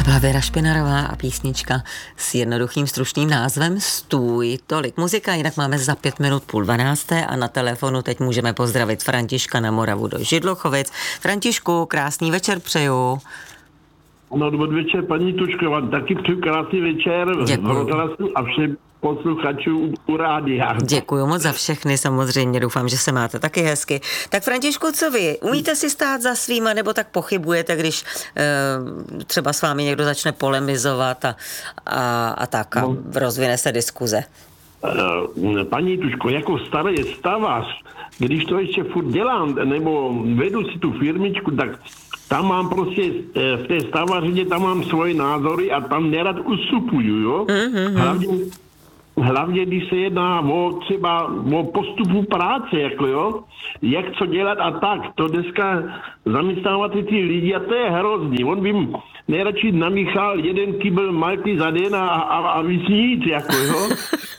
byla Věra Špinarová a písnička s jednoduchým stručným názvem Stůj. Tolik muzika, jinak máme za 5 minut 11:30 a na telefonu teď můžeme pozdravit Františka na Moravu do Židlochovic. Františku, krásný večer přeju. No, dobrý večer, paní Tučko, vám taky přeju krásný večer v rozhlasu a všem posluchačů u rádia. Děkuju moc za všechny, samozřejmě, doufám, že se máte taky hezky. Tak Františku, co vy? Umíte si stát za svýma, nebo tak pochybujete, když třeba s vámi někdo začne polemizovat a tak a rozvine se diskuze? Paní Tučko, jako starý stavař, když to ještě furt dělám, nebo vedu si tu firmičku, tak tam mám prostě, v té stavařině tam mám svoje názory a tam nerad ustupuju, jo? Hlavně, když se jedná o postupu práce, jako jo, jak co dělat a tak. To dneska zaměstnávat ty lidi a to je hrozný. On by nejradši namíchal jeden kýbl malty za den a víc nic, jako jo.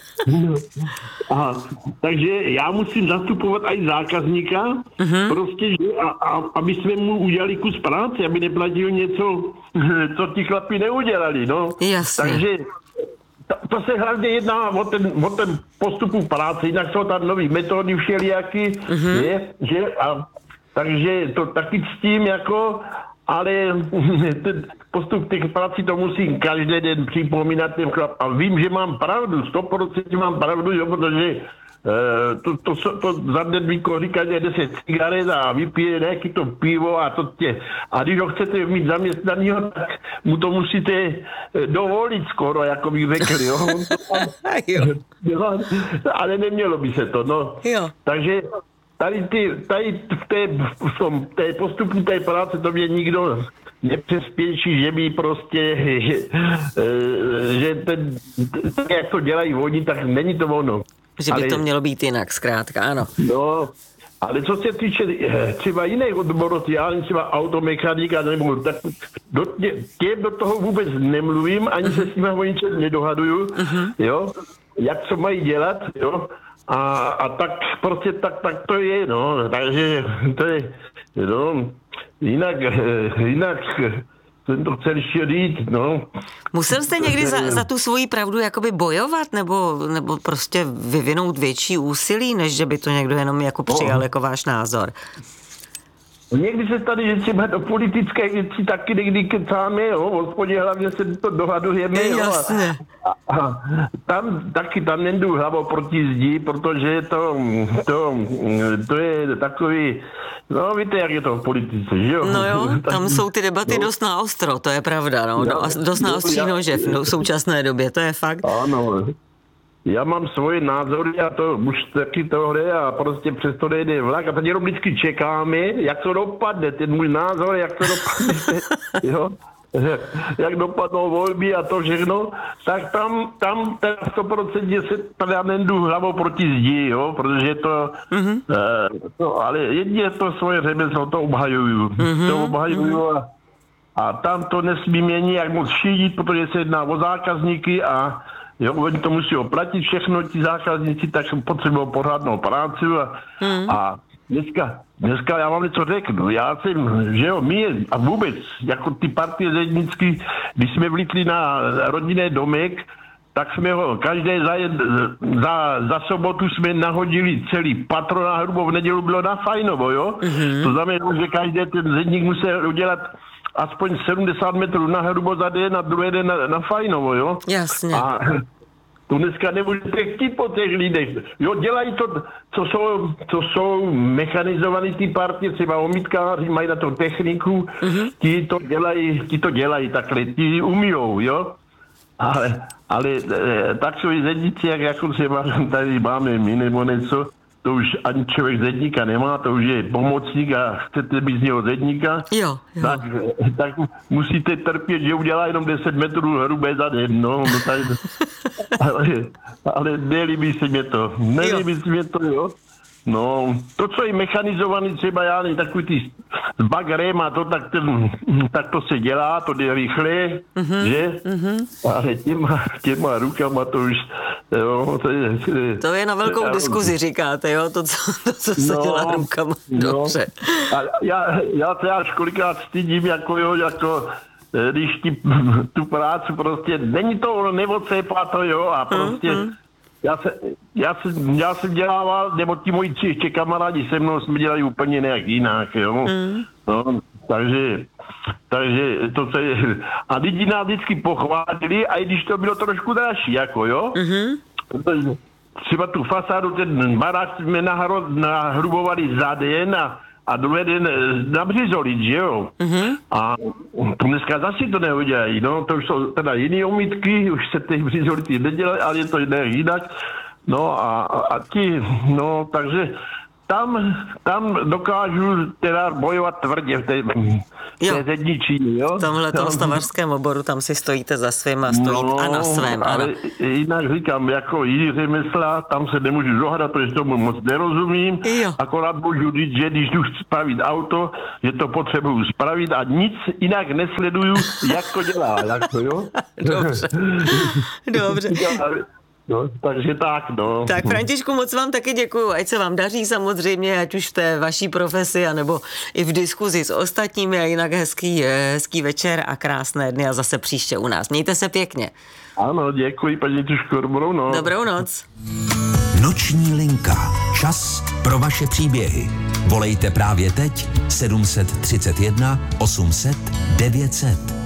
Takže já musím zastupovat i zákazníka, prostě, že, aby jsme mu udělali kus práce, aby neplatil něco, co ti chlapi neudělali, no. Jasně. Takže to se hlavně jedná o ten postupu práce, jinak jsou tam nový metody všelijaký, takže to taky s tím jako, ale ten postup těch prací to musím každý den připomínat těm chlap. A vím, že mám pravdu, 100% mám pravdu, jo, protože to za den vykouří každé 10 cigaret a vypije nějaký to pivo a to tě. A když ho chcete mít zaměstnanýho, tak mu to musíte dovolit skoro, jako bych řekl, jo. Ale nemělo by se to, no. Jo. Takže tady v té postupu té práce to mě nikdo nepřespěší, že by prostě, že ten, jak to dělají oni, tak není to ono. Že by to mělo být jinak, zkrátka, ano. No, ale co se týče třeba jiných odborů, já třeba automechanika, nebo tak do toho vůbec nemluvím, ani se s nimi o ničem nedohaduju, jo, jak co mají dělat, jo. A tak prostě tak to je, no, takže to je, no, jinak jsem to chtěl ještě říct, no. Musel jste někdy za tu svoji pravdu jakoby bojovat, nebo prostě vyvinout větší úsilí, než že by to někdo jenom jako přijal jako váš názor? Někdy se tady, že třeba do politické věci taky někdy kecáme, jo, v hospodě hlavně se to dohadujeme, jo. Jasně. A tam nejdu hlavou proti zdi, protože to je takový, no víte, jak je to v politice, že jo? No jo, tam jsou ty debaty dost naostro, to je pravda, no. Dost naostří nože v současné době, to je fakt. Ano. Já mám svoje názory a to už taky tohle a prostě přesto nejde vlak a teď jenom vždycky čekáme, jak to dopadne, ten můj názor, jak to dopadne, jo, jak dopadnou volby a to všechno, tak tam 100% se tady já nejdu hlavou proti zdi, jo, protože to, ale jedině to svoje řemeslo, to obhajuju, a tam to nesmí mě nijak moc šídit, protože se jedná o zákazníky a jo, oni to musí oplatit všechno, ti zákazníci, tak potřebují pořádnou práci a dneska já vám něco řeknu. Já jsem, že jo, my a vůbec, jako ty partie zednický, když jsme vlítli na rodinný domek, tak jsme ho každé za sobotu jsme nahodili celý patro na hrubo, v nedělu bylo na Fajnovo, jo. To znamená, že každý ten zedník musel udělat aspoň 70 metrů na hrubo za den a druhý den na Fajnovo, jo? Jasně. A tu dneska nemůžete chtít po těch lidech. Jo, dělají to, co jsou mechanizovaný ty partie, třeba omítkáři, mají na to techniku, ti to dělají takhle, ti umíjou, jo? Ale takový zedníci, jak jako třeba tady máme my nebo něco, to už ani člověk zedníka nemá, to už je pomocník a chcete být z něho zedníka, tak musíte trpět, že udělá jenom 10 metrů hrubé za den, no tady, ale nelíbí se mě to, jo. No, to, co je mechanizovaný, třeba já nevím, takový ty s bagrem a to, tak to se dělá, to jde rychle, že? Ale těma rukama to už, jo, to je na velkou diskuzi, říkáte, jo, to, co se dělá rukama, dobře. A já se až kolikrát stydím, jako když tu práci prostě, není to neocépá to, jo, a prostě já jsem dělával, nebo ti moji ještě kamarádi se mnou jsme dělali úplně nějak jinak, jo. No, takže to se, a lidi nás vždycky pochválili, a i když to bylo trošku dražší, jako jo. Třeba tu fasádu, ten barák jsme nahrubovali za den a druhý den nabřizolit, že jo. A to dneska zase to neudělají, no, to už jsou teda jiný omítky, už se těch břizolity nedělají, ale je to jinak. No a ti, no, takže tam dokážu teda bojovat tvrdě v té zedničí, jo. V tomhletom stavařském oboru, tam si stojíte za svým a stojíte a na svém, ano. Ale jinak říkám, jako jiný řemesla, tam se nemůžu dohadat, protože tomu moc nerozumím, akorát můžu říct, že když jdu spravit auto, že to potřebuju spravit a nic jinak nesleduju, jak to dělá, jak to, jo. Dobře. No, takže tak, no. Tak Františku, moc vám taky děkuju, ať se vám daří samozřejmě, ať už v té vaší profesi, anebo i v diskuzi s ostatními, a jinak hezký večer a krásné dny a zase příště u nás. Mějte se pěkně. Ano, děkuji, paní Tuško, dobrou noc. Dobrou noc. Noční linka. Čas pro vaše příběhy. Volejte právě teď 731 800 900.